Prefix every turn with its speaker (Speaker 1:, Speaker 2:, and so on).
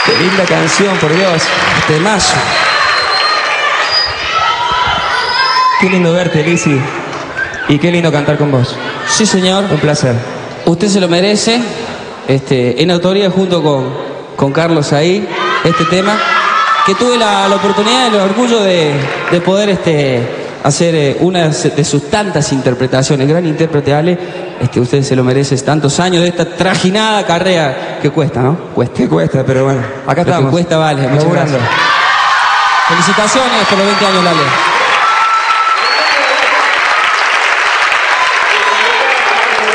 Speaker 1: Qué linda canción, por Dios. Temazo. Qué lindo verte, Lizzy. Y qué lindo cantar con vos.
Speaker 2: Sí, señor.
Speaker 1: Un placer.
Speaker 2: Usted se lo merece. En autoría junto con Carlos ahí, este tema, que tuve la oportunidad y el orgullo de poder hacer una de sus tantas interpretaciones. Gran intérprete, Ale. Usted se lo merece, tantos años de esta trajinada carrera que cuesta, ¿no?
Speaker 1: Que cuesta, pero bueno, acá estamos.
Speaker 2: Que cuesta, vale. Muchas gracias. Felicitaciones por los 20 años, Lale.